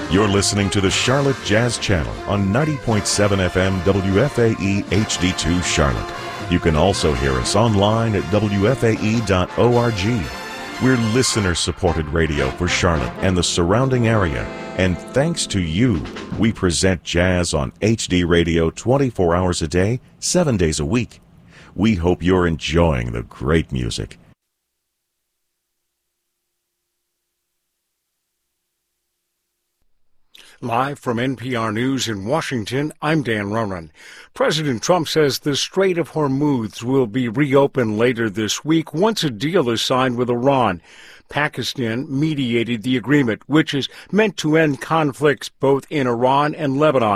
You're listening to the Charlotte Jazz Channel on 90.7 FM WFAE HD2 Charlotte. You can also hear us online at WFAE.org. We're listener-supported radio for Charlotte and the surrounding area. And thanks to you, we present jazz on HD radio 24 hours a day, 7 days a week. We hope you're enjoying the great music. Live from NPR News in Washington, I'm Dan Ronan. President Trump says the Strait of Hormuz will be reopened later this week once a deal is signed with Iran. Pakistan mediated the agreement, which is meant to end conflicts both in Iran and Lebanon.